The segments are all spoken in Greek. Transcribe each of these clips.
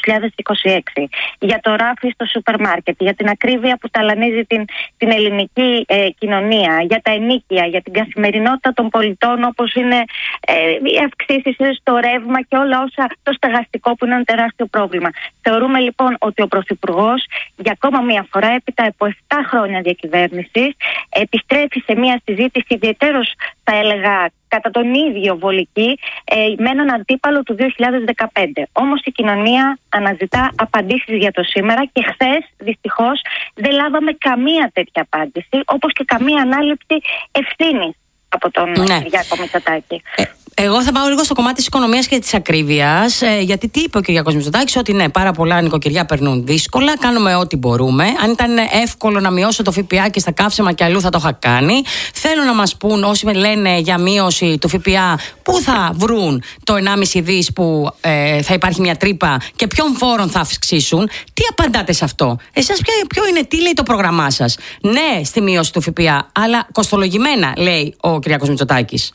2026, για το ράφι στο σούπερ μάρκετ, για την ακρίβεια που ταλανίζει την ελληνική κοινωνία, για τα ενοίκια, για την καθημερινότητα των πολιτών, όπως είναι οι αυξήσεις στο ρεύμα και όλα όσα, το στεγαστικό που είναι ένα τεράστιο πρόβλημα. Θεωρούμε λοιπόν ότι ο Πρωθυπουργός για ακόμα μία φορά, έπειτα από 7 χρόνια διακυβέρνησης, επιστρέφει σε μία συζήτηση ιδιαιτέρως, θα έλεγα, κατά τον ίδιο βολική, με έναν αντίπαλο του 2015. Όμως η κοινωνία αναζητά απαντήσεις για το σήμερα και χθες δυστυχώς δεν λάβαμε καμία τέτοια απάντηση, όπως και καμία ανάληψη ευθύνης από τον Κυριάκο Μητσοτάκη. Εγώ θα πάω λίγο στο κομμάτι της οικονομίας και της ακρίβειας, γιατί τι είπε ο Κυριάκος Μητσοτάκης, ότι ναι, πάρα πολλά νοικοκυριά περνούν δύσκολα, κάνουμε ό,τι μπορούμε. Αν ήταν εύκολο να μειώσω το ΦΠΑ και στα καύσιμα και αλλού θα το είχα κάνει. Θέλω να μας πούν όσοι με λένε για μείωση του ΦΠΑ, πού θα βρουν το 1,5 δις που θα υπάρχει μια τρύπα και ποιον φόρων θα αυξήσουν. Τι απαντάτε σε αυτό? Εσάς ποιο είναι, τι λέει το πρόγραμμά σας? Ναι, στη μείωση του ΦΠΑ, αλλά κοστολογημένα, λέει ο Κυριάκος Μητσοτάκης.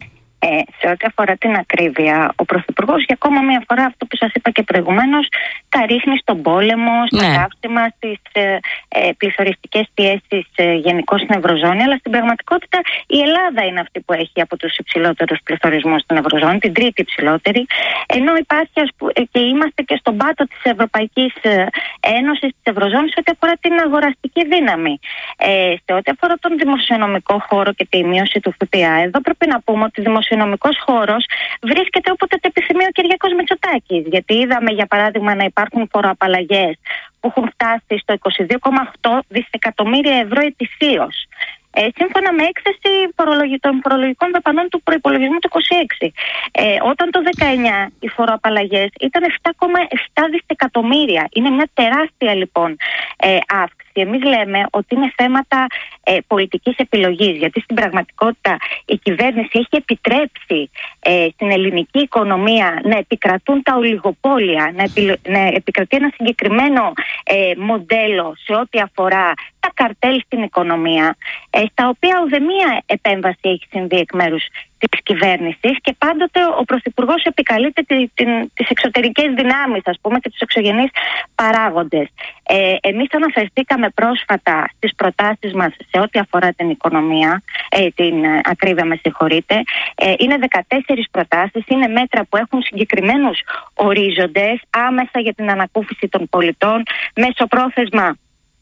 Σε ό,τι αφορά την ακρίβεια, ο Πρωθυπουργός για ακόμα μια φορά, αυτό που σας είπα και προηγουμένως, τα ρίχνει στον πόλεμο, στα καύσιμα, στις πληθωριστικές πιέσεις γενικώς στην Ευρωζώνη, αλλά στην πραγματικότητα η Ελλάδα είναι αυτή που έχει από τους υψηλότερους πληθωρισμούς στην Ευρωζώνη, την τρίτη υψηλότερη, ενώ υπάρχει και είμαστε και στον πάτο της Ευρωπαϊκής Ένωσης, της Ευρωζώνης, ό,τι αφορά την αγοραστική δύναμη. Σε ό,τι αφορά τον δημοσιονομικό χώρο και τη μείωση του ΦΠΑ, εδώ πρέπει να πούμε ότι δημοσιονομικός χώρος βρίσκεται όποτε το επιθυμεί ο Κυριάκος Μητσοτάκης. Γιατί είδαμε, για παράδειγμα, να υπάρχουν φοροαπαλλαγές που έχουν φτάσει στο 22,8 δισεκατομμύρια ευρώ ετησίως. Σύμφωνα με έκθεση των φορολογικών δαπανών του προϋπολογισμού του 26. Όταν το 19 οι φοροαπαλλαγές ήταν 7,7 δισεκατομμύρια. Είναι μια τεράστια λοιπόν αύξηση. Εμείς λέμε ότι είναι θέματα πολιτικής επιλογής, γιατί στην πραγματικότητα η κυβέρνηση έχει επιτρέψει στην ελληνική οικονομία να επικρατούν τα ολιγοπόλια, να επικρατεί ένα συγκεκριμένο μοντέλο σε ό,τι αφορά τα καρτέλ στην οικονομία, στα οποία ουδέμια επέμβαση έχει συμβεί εκ μέρους της κυβέρνησης και πάντοτε ο Πρωθυπουργός επικαλείται τις εξωτερικές δυνάμεις, ας πούμε, και τους εξωγενείς παράγοντες. Εμείς αναφερθήκαμε πρόσφατα στις προτάσεις μας σε ό,τι αφορά την οικονομία, την ακρίβεια, με συγχωρείτε. Είναι 14 προτάσεις, είναι μέτρα που έχουν συγκεκριμένους ορίζοντες, άμεσα για την ανακούφιση των πολιτών, μεσοπρόθεσμα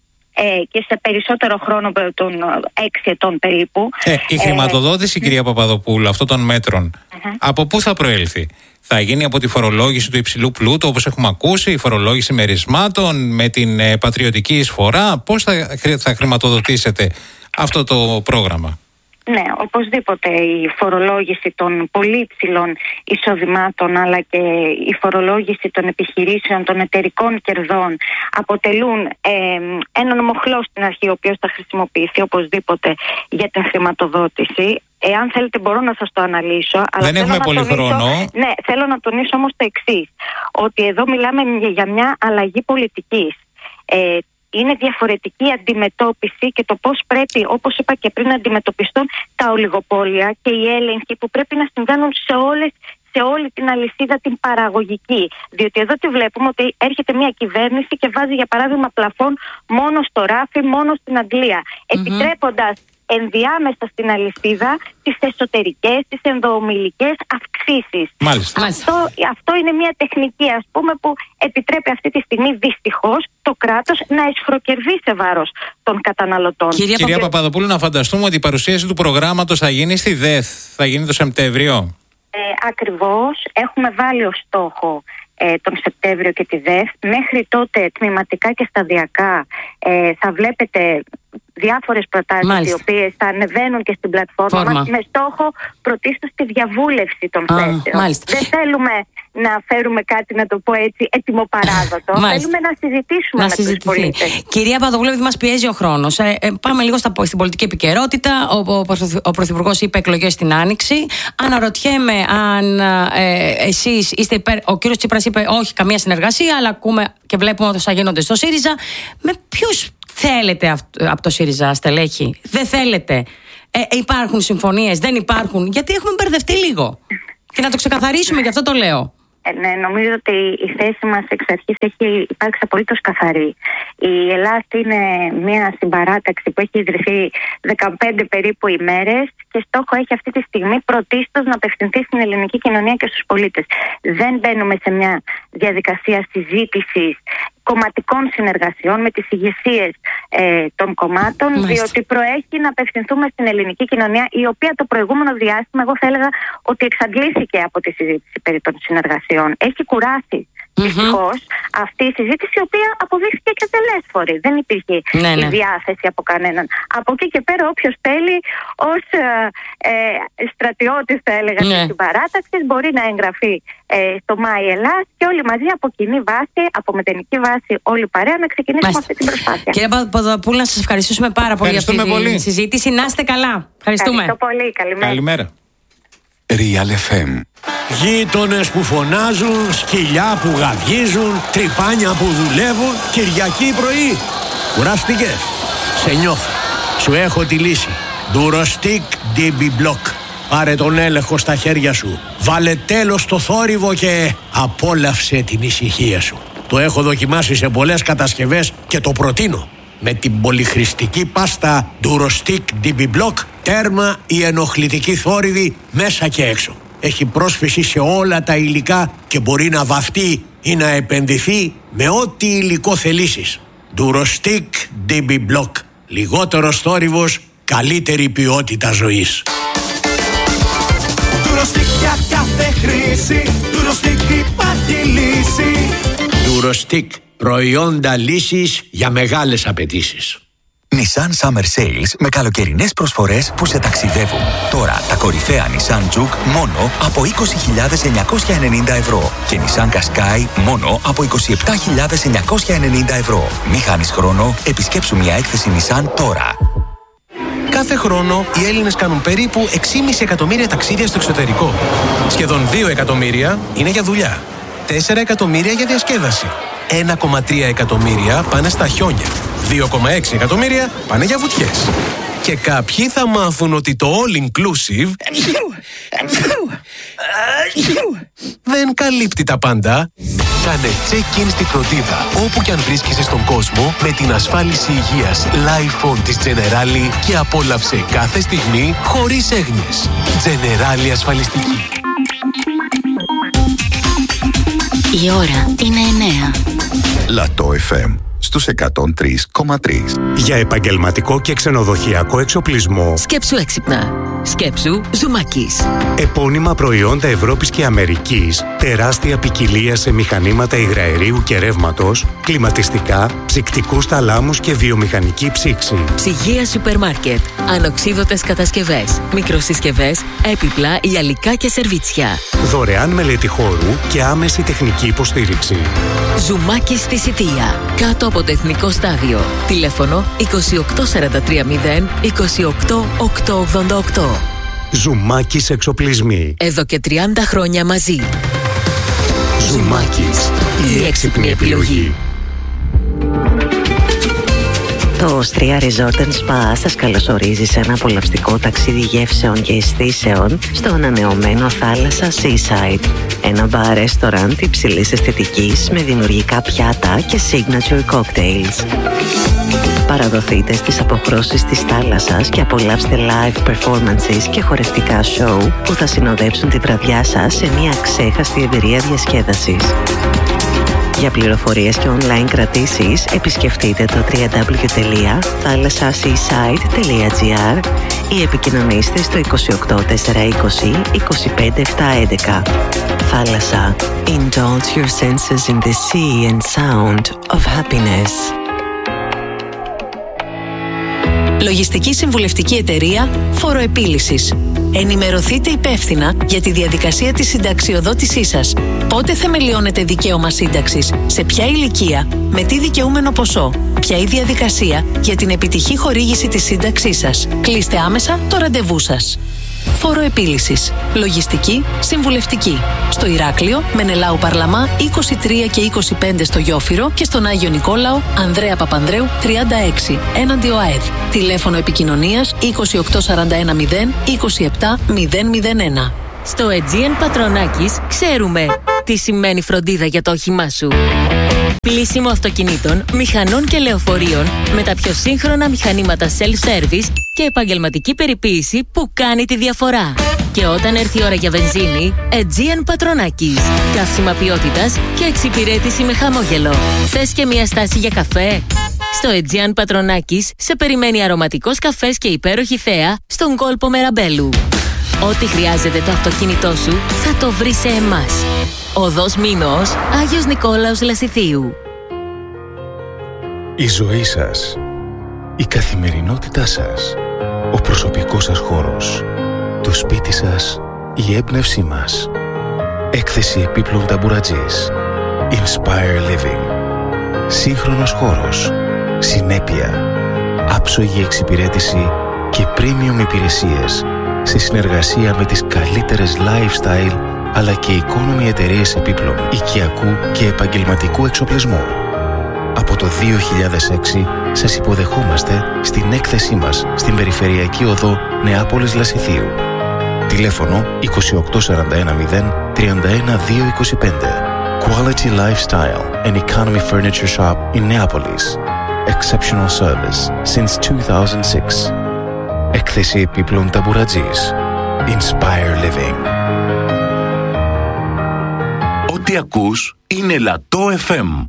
και σε περισσότερο χρόνο των 6 ετών περίπου. Η χρηματοδότηση, κυρία Παπαδοπούλου, αυτών των μέτρων, από πού θα προέλθει? Θα γίνει από τη φορολόγηση του υψηλού πλούτου, όπως έχουμε ακούσει, η φορολόγηση μερισμάτων, με την πατριωτική εισφορά? Πώς θα χρηματοδοτήσετε αυτό το πρόγραμμα? Ναι, οπωσδήποτε η φορολόγηση των πολύ υψηλών εισοδημάτων, αλλά και η φορολόγηση των επιχειρήσεων, των εταιρικών κερδών αποτελούν έναν μοχλό στην αρχή, ο οποίος θα χρησιμοποιηθεί οπωσδήποτε για την χρηματοδότηση. Εάν θέλετε μπορώ να σας το αναλύσω. Αλλά δεν έχουμε πολύ χρόνο. Ναι, θέλω να τονίσω όμως το εξής, ότι εδώ μιλάμε για μια αλλαγή πολιτικής. Είναι διαφορετική αντιμετώπιση και το πώς πρέπει, όπως είπα και πριν, να αντιμετωπιστούν τα ολιγοπόλια και οι έλεγχοι που πρέπει να συμβαίνουν σε όλη την αλυσίδα την παραγωγική. Διότι εδώ τι βλέπουμε, ότι έρχεται μια κυβέρνηση και βάζει για παράδειγμα πλαφόν μόνο στο ράφι, μόνο στην Αγγλία, επιτρέποντας ενδιάμεσα στην αλυσίδα τις εσωτερικές, τις ενδοομιλικές αυξήσεις. Μάλιστα. Αυτό είναι μια τεχνική, ας πούμε, που επιτρέπει αυτή τη στιγμή δυστυχώς το κράτος να εσχροκερδεί σε βάρος των καταναλωτών. Κυρία Παπαδοπούλου, να φανταστούμε ότι η παρουσίαση του προγράμματος θα γίνει στη ΔΕΘ, θα γίνει το Σεπτέμβριο. Ακριβώς, έχουμε βάλει ως στόχο τον Σεπτέμβριο και τη ΔΕΘ. Μέχρι τότε τμηματικά και σταδιακά θα βλέπετε διάφορες προτάσεις οι οποίες θα ανεβαίνουν και στην πλατφόρμα μας, με στόχο πρωτίστως τη διαβούλευση των θέσεων. Δεν θέλουμε να φέρουμε κάτι, να το πω έτσι, έτοιμο-παράδοτο. Θέλουμε να συζητήσουμε με τους πολίτες. Κυρία Παπαδοπούλου, επειδή μας πιέζει ο χρόνος, πάμε λίγο στην πολιτική επικαιρότητα. Ο Πρωθυπουργός είπε εκλογές στην Άνοιξη. Αναρωτιέμαι αν εσείς είστε υπέρ. Ο κύριος Τσίπρας είπε όχι, καμία συνεργασία, αλλά ακούμε και βλέπουμε ότι θα γίνονται στο ΣΥΡΙΖΑ. Με ποιους θέλετε από το ΣΥΡΙΖΑ στελέχη? Δεν θέλετε? Υπάρχουν συμφωνίες? Δεν υπάρχουν? Γιατί έχουμε μπερδευτεί λίγο. Και να το ξεκαθαρίσουμε, γι' αυτό το λέω. Ναι, νομίζω ότι η θέση μας εξ αρχής έχει υπάρξει απολύτως καθαρή. Η Ελλάδα είναι μια συμπαράταξη που έχει ιδρυθεί 15 περίπου ημέρες και στόχο έχει αυτή τη στιγμή πρωτίστως να απευθυνθεί στην ελληνική κοινωνία και στους πολίτες. Δεν μπαίνουμε σε μια διαδικασία συζήτησης κομματικών συνεργασιών με τις ηγεσίες των κομμάτων, διότι προέχει να απευθυνθούμε στην ελληνική κοινωνία, η οποία το προηγούμενο διάστημα, εγώ θα έλεγα ότι εξαντλήθηκε από τη συζήτηση περί των συνεργασιών. Έχει κουράσει δυστυχώς αυτή η συζήτηση, η οποία αποδείχθηκε και τελέσφορη. Δεν υπήρχε η διάθεση από κανέναν. Από εκεί και πέρα, όποιος θέλει ως στρατιώτης, θα έλεγα, της συμπαράταξης, μπορεί να εγγραφεί στο ΜΑΗ Ελλάς και όλοι μαζί από κοινή βάση, από μετενική βάση, όλοι παρέα να ξεκινήσουμε αυτή την προσπάθεια. Κύριε Παπαδοπούλου, να σας ευχαριστούμε πάρα πολύ για αυτή τη συζήτηση. Να είστε καλά. Ευχαριστούμε. Ευχαριστώ πολύ. Καλημέρα. Real FM. Γείτονες που φωνάζουν, σκυλιά που γαβγίζουν, τρυπάνια που δουλεύουν, Κυριακή πρωί. Κουράστηκες? Σε νιώθω. Σου έχω τη λύση. Durostic DB Block. Πάρε τον έλεγχο στα χέρια σου. Βάλε τέλος στο θόρυβο και απόλαυσε την ησυχία σου. Το έχω δοκιμάσει σε πολλές κατασκευές και το προτείνω. Με την πολυχρηστική πάστα Durostic DB Block, τέρμα η ενοχλητική θόρυβη μέσα και έξω. Έχει πρόσφυση σε όλα τα υλικά και μπορεί να βαφτεί ή να επενδυθεί με ό,τι υλικό θελήσεις. Durostic DB Block. Λιγότερος θόρυβος, καλύτερη ποιότητα ζωής. Durostic για κάθε χρήση, Durostic υπάρχει λύση. Durostic, προϊόντα λύσης για μεγάλες απαιτήσεις. Nissan Summer Sales με καλοκαιρινές προσφορές που σε ταξιδεύουν. Τώρα τα κορυφαία Nissan Juke μόνο από 20.990 ευρώ και Nissan Qashqai μόνο από 27.990 ευρώ. Μη χάνεις χρόνο, επισκέψου μια έκθεση Nissan τώρα. Κάθε χρόνο οι Έλληνες κάνουν περίπου 6,5 εκατομμύρια ταξίδια στο εξωτερικό. Σχεδόν 2 εκατομμύρια είναι για δουλειά. 4 εκατομμύρια για διασκέδαση. 1,3 εκατομμύρια πάνε στα χιόνια. 2,6 εκατομμύρια πάνε για βουτιές. Και κάποιοι θα μάθουν ότι το all inclusive δεν καλύπτει τα πάντα. Κάνε check-in στη φροντίδα όπου και αν βρίσκεσαι στον κόσμο με την ασφάλιση υγείας Life On της Generali και απόλαυσε κάθε στιγμή χωρίς έγνοιες. Generali ασφαλιστική. Η ώρα είναι 9. Λατό FM στους 103,3. Για επαγγελματικό και ξενοδοχειακό εξοπλισμό. Σκέψου έξυπνα. Σκέψου Ζουμάκης. Επώνυμα προϊόντα Ευρώπης και Αμερικής. Τεράστια ποικιλία σε μηχανήματα υγραερίου και ρεύματος, κλιματιστικά, ψυκτικούς θαλάμους και βιομηχανική ψήξη. Ψυγεία σούπερ μάρκετ. Ανοξίδωτες κατασκευές. Μικροσυσκευές, έπιπλα, γυαλικά και σερβίτσια. Δωρεάν μελέτη χώρου και άμεση τεχνική υποστήριξη. Ζουμάκης στη Σιτία. Κάτω από το Εθνικό Στάδιο. Τηλέφωνο 28430 28888. Ζουμάκης εξοπλισμοί. Εδώ και 30 χρόνια μαζί. Ζουμάκης. Η έξυπνη επιλογή. Το Austria Resort Spa σας καλωσορίζει σε ένα απολαυστικό ταξίδι γεύσεων και αισθήσεων στο ανανεωμένο θάλασσα Seaside. Ένα μπαρ ρεστοραντ υψηλής αισθητικής με δημιουργικά πιάτα και signature cocktails. Παραδοθείτε στις αποχρώσεις της θάλασσας και απολαύστε live performances και χορευτικά show που θα συνοδέψουν τη βραδιά σας σε μια ξέχαστη εμπειρία διασκέδασης. Για πληροφορίες και online κρατήσεις επισκεφτείτε το www.thalassaseaside.gr ή επικοινωνήστε στο 28420 25711. Θάλασσα. Indulge your senses in the sea and sound of happiness. Λογιστική συμβουλευτική εταιρεία Φοροεπίλυσης. Ενημερωθείτε υπεύθυνα για τη διαδικασία της συνταξιοδότησής σας. Πότε θεμελιώνετε δικαίωμα σύνταξης, σε ποια ηλικία, με τι δικαιούμενο ποσό, ποια η διαδικασία για την επιτυχή χορήγηση της σύνταξής σας. Κλείστε άμεσα το ραντεβού σας. Φοροεπίλυσης. Λογιστική συμβουλευτική. Στο Ηράκλειο, Μενελάου Παρλαμά 23 και 25 στο Γιόφυρο και στον Άγιο Νικόλαο, Ανδρέα Παπανδρέου 36, έναντι ΟΑΕΔ. Τηλέφωνο επικοινωνίας 28410 27001. Στο Aegean Πατρονάκης ξέρουμε τι σημαίνει φροντίδα για το όχημά σου. Πλύσιμο αυτοκινήτων, μηχανών και λεωφορείων με τα πιο σύγχρονα μηχανήματα self-service και επαγγελματική περιποίηση που κάνει τη διαφορά. Και όταν έρθει η ώρα για βενζίνη, Aegean Patronakis. Καύσιμα ποιότητας και εξυπηρέτηση με χαμόγελο. Θες και μια στάση για καφέ? Στο Aegean Patronakis σε περιμένει αρωματικός καφές και υπέροχη θέα στον κόλπο Μεραμπέλου. Ό,τι χρειάζεται το αυτοκίνητό σου θα το βρει σε εμάς. Οδός Μήνος, Άγιος Νικόλαος Λασιθίου. Η ζωή σας, η καθημερινότητά σας, ο προσωπικός σας χώρος, το σπίτι σας, η έμπνευσή μας. Έκθεση επίπλων ταμπουρατζής. Inspire Living. Σύγχρονος χώρος, συνέπεια, άψογη εξυπηρέτηση και premium υπηρεσίες σε συνεργασία με τις καλύτερες lifestyle αλλά και economy εταιρείες επίπλων οικιακού και επαγγελματικού εξοπλισμού. Από το 2006 σας υποδεχόμαστε στην έκθεσή μας στην Περιφερειακή Οδό Νεάπολης Λασιθίου. Τηλέφωνο 28410 31225. Quality Lifestyle and Economy Furniture Shop in Neapolis. Exceptional service since 2006. Έκθεση επίπλων ταμπουρατζής. Inspire Living. Ό,τι ακούς είναι Λατό FM.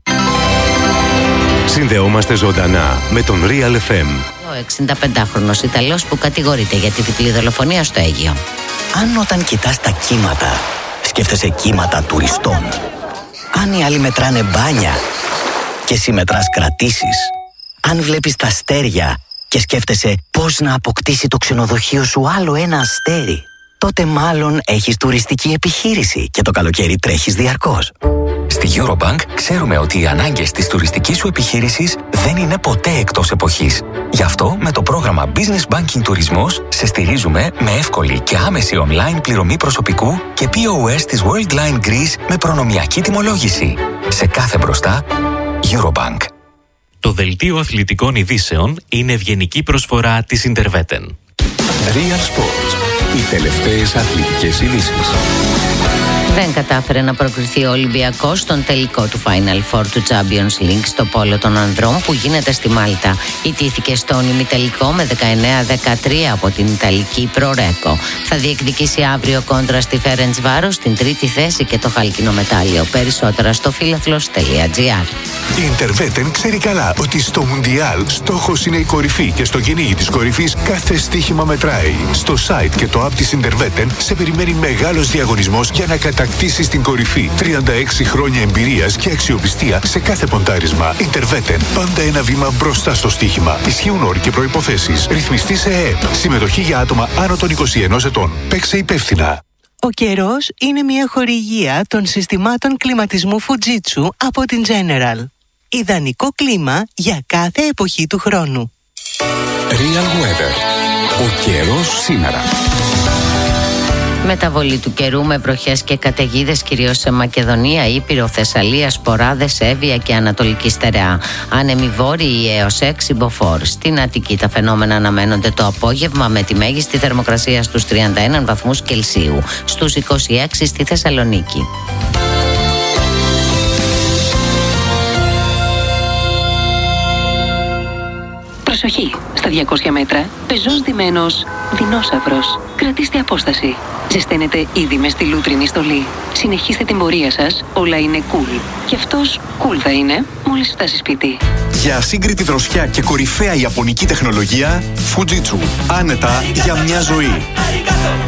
Συνδεόμαστε ζωντανά με τον Real FM. Ο 65χρονος Ιταλός που κατηγορείται για τη διπλή δολοφονία στο Αίγυο. Αν όταν κοιτάς τα κύματα, σκέφτεσαι κύματα τουριστών. Αν οι άλλοι μετράνε μπάνια και εσύ μετράς κρατήσεις. Αν βλέπεις τα αστέρια και σκέφτεσαι πώς να αποκτήσει το ξενοδοχείο σου άλλο ένα αστέρι, τότε μάλλον έχεις τουριστική επιχείρηση και το καλοκαίρι τρέχεις διαρκώς. Στη Eurobank ξέρουμε ότι οι ανάγκες της τουριστικής σου επιχείρησης δεν είναι ποτέ εκτός εποχής. Γι' αυτό με το πρόγραμμα Business Banking Τουρισμός σε στηρίζουμε με εύκολη και άμεση online πληρωμή προσωπικού και POS της Worldline Greece με προνομιακή τιμολόγηση. Σε κάθε μπροστά, Eurobank. Το δελτίο αθλητικών ειδήσεων είναι ευγενική προσφορά της Interveten. Real Sports. Οι τελευταίες αθλητικές ειδήσεις. Δεν κατάφερε να προκριθεί ο Ολυμπιακός στον τελικό του Final Four του Champions League στο πόλο των ανδρών που γίνεται στη Μάλτα. Ιτήθηκε στον ημιτελικό με 19-13 από την Ιταλική Προρέκο. Θα διεκδικήσει αύριο κόντρα στη Φέρεντσβάρος στην τρίτη θέση και το χάλκινο μετάλλιο. Περισσότερα στο φίλαθλος.gr. Η Interveten ξέρει καλά ότι στο Μουντιάλ στόχος είναι η κορυφή και στο κυνήγι της κορυφής κάθε στοίχημα μετράει. Στο site και το app της Interveten σε περιμένει μεγάλος διαγωνισμός για να κατακτήσεις την κορυφή. 36 χρόνια εμπειρίας και αξιοπιστία σε κάθε ποντάρισμα. Interveten. Πάντα ένα βήμα μπροστά στο στοίχημα. Ισχύουν όροι και προϋποθέσεις. Ρυθμιστή σε ΕΕΠ. Συμμετοχή για άτομα άνω των 21 ετών. Παίξε υπεύθυνα. Ο καιρός είναι μια χορηγία των συστημάτων κλιματισμού Fujitsu από την General. Ιδανικό κλίμα για κάθε εποχή του χρόνου. Real Weather. Ο καιρός σήμερα. Μεταβολή του καιρού με βροχές και καταιγίδες κυρίως σε Μακεδονία, Ήπειρο, Θεσσαλία, Σποράδες, Εύβοια και Ανατολική Στερεά. Άνεμοι βόρειοι έως 6 μποφόρ. Στην Αττική τα φαινόμενα αναμένονται το απόγευμα με τη μέγιστη θερμοκρασία στους 31 βαθμούς Κελσίου, στους 26 στη Θεσσαλονίκη. Προσοχή! Στα 200 μέτρα, πεζός ντυμένος δεινόσαυρος. Κρατήστε απόσταση. Ζεσταίνετε ήδη μες στη λούτρινη στολή. Συνεχίστε την πορεία σας, όλα είναι cool. Και αυτός cool θα είναι μόλις φτάσει σπίτι. Για ασύγκριτη δροσιά και κορυφαία ιαπωνική τεχνολογία, Fujitsu. Άνετα για μια ζωή.